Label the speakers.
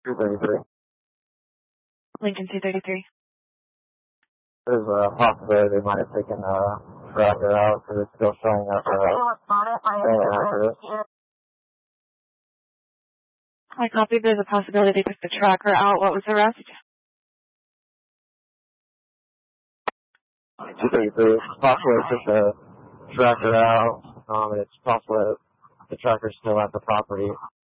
Speaker 1: 233.
Speaker 2: Lincoln 233.
Speaker 1: There's a possibility they might have taken a tracker out because it's still showing up active.
Speaker 2: I copied. There's a possibility they took the tracker out. What was the rest?
Speaker 1: 233. It's possible they took the tracker out. It's possible that the tracker's still at the property.